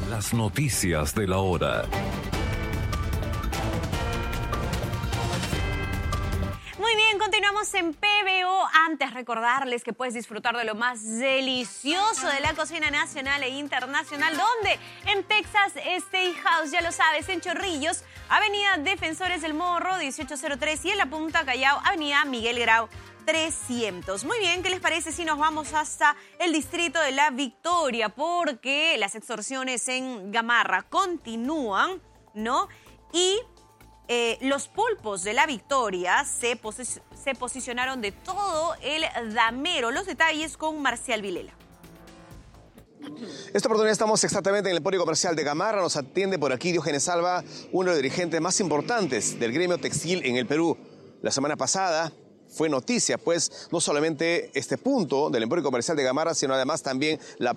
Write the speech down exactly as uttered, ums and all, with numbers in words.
Las noticias de la hora. Muy bien, continuamos en P B O. Antes recordarles que puedes disfrutar de lo más delicioso de la cocina nacional e internacional. ¿Dónde? En Texas Steakhouse, ya lo sabes, en Chorrillos, Avenida Defensores del Morro, dieciocho cero tres, y en la Punta Callao, Avenida Miguel Grau, trescientos. Muy bien, ¿qué les parece si nos vamos hasta el distrito de La Victoria? Porque las extorsiones en Gamarra continúan, ¿no? Y eh, los pulpos de La Victoria se, posi- se posicionaron de todo el damero. Los detalles con Marcial Vilela. Esta oportunidad estamos exactamente en el Emporio Comercial de Gamarra. Nos atiende por aquí Diógenes Alba, uno de los dirigentes más importantes del gremio textil en el Perú. La semana pasada fue noticia, pues, no solamente este punto del Emporio Comercial de Gamarra, sino además también la